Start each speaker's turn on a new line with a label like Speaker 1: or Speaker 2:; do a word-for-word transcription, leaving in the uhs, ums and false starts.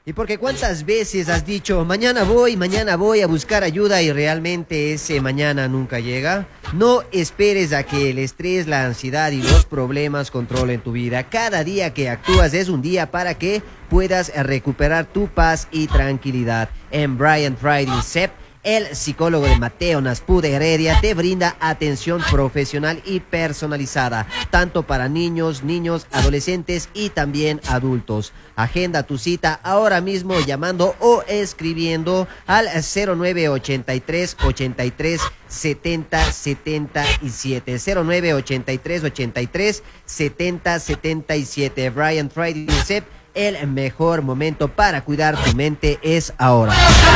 Speaker 1: Y porque cuántas veces has dicho, mañana voy, mañana voy a buscar ayuda y realmente ese mañana nunca llega. No esperes a que el estrés, la ansiedad y los problemas controlen tu vida. Cada día que actúas es un día para que puedas recuperar tu paz y tranquilidad. En Brian Friday Sep, el psicólogo de Mateo Naspude Heredia te brinda atención profesional y personalizada, tanto para niños, niños, adolescentes y también adultos. Agenda tu cita ahora mismo llamando o escribiendo al cero nueve ochenta y tres ochenta y tres setenta setenta y siete. cero nueve ochenta y tres ochenta y tres setenta setenta y siete. Brian Friday Sep, el mejor momento para cuidar tu mente es ahora.